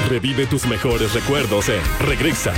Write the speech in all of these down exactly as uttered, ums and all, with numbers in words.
Revive tus mejores recuerdos en Regresa.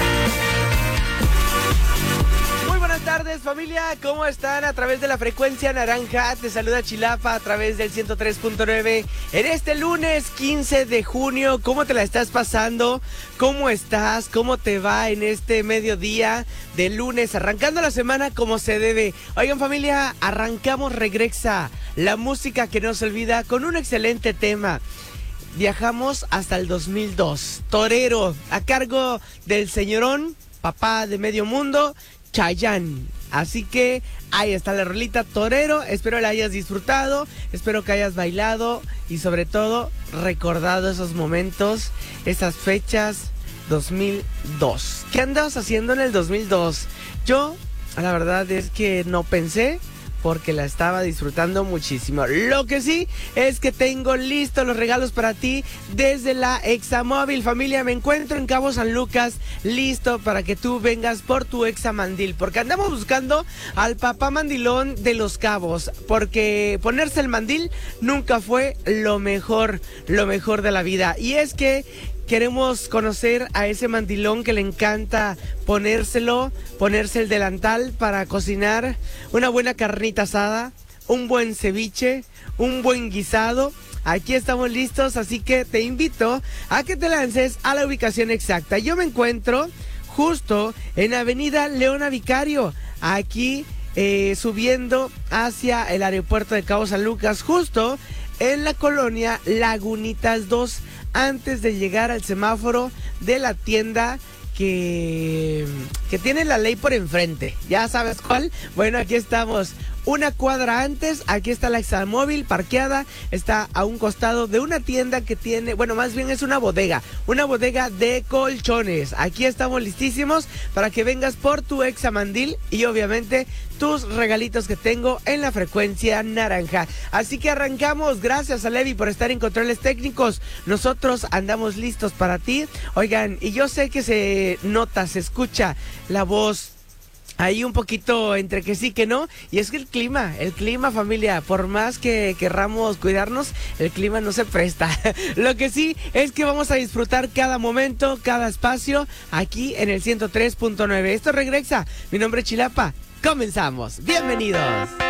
Buenas tardes, familia, ¿cómo están? A través de la frecuencia naranja te saluda Chilapa a través del ciento tres punto nueve en este lunes quince de junio. ¿Cómo te la estás pasando? ¿Cómo estás? ¿Cómo te va en este mediodía de lunes? Arrancando la semana como se debe. Oigan, familia, arrancamos Regresa, la música que no se olvida, con un excelente tema. Viajamos hasta el dos mil dos. Torero, a cargo del señorón, papá de medio mundo, Chayanne. Así que ahí está la rolita Torero. Espero la hayas disfrutado, espero que hayas bailado y sobre todo recordado esos momentos, esas fechas. Dos mil dos. ¿Qué andabas haciendo en el dos mil dos? Yo, la verdad es que no pensé, porque la estaba disfrutando muchísimo. Lo que sí es que tengo listos los regalos para ti desde la Examóvil. Familia, me encuentro en Cabo San Lucas, listo para que tú vengas por tu Examandil, porque andamos buscando al papá mandilón de Los Cabos, porque ponerse el mandil nunca fue lo mejor, lo mejor de la vida. Y es que queremos conocer a ese mandilón que le encanta ponérselo, ponerse el delantal para cocinar una buena carnita asada, un buen ceviche, un buen guisado. Aquí estamos listos, así que te invito a que te lances a la ubicación exacta. Yo me encuentro justo en Avenida Leona Vicario, aquí eh, subiendo hacia el aeropuerto de Cabo San Lucas, justo en la colonia Lagunitas dos, antes de llegar al semáforo de la tienda que, que tiene la ley por enfrente. ¿Ya sabes cuál? Bueno, aquí estamos. Una cuadra antes, aquí está la Examóvil parqueada, está a un costado de una tienda que tiene, bueno, más bien es una bodega, una bodega de colchones. Aquí estamos listísimos para que vengas por tu Examandil y obviamente tus regalitos que tengo en la frecuencia naranja. Así que arrancamos. Gracias a Levi por estar en controles técnicos. Nosotros andamos listos para ti. Oigan, y yo sé que se nota, se escucha la voz ahí un poquito entre que sí que no, y es que el clima, el clima, familia, por más que querramos cuidarnos, el clima no se presta. Lo que sí es que vamos a disfrutar cada momento, cada espacio, aquí en el ciento tres punto nueve. Esto regresa, mi nombre es Chilapa, comenzamos, bienvenidos.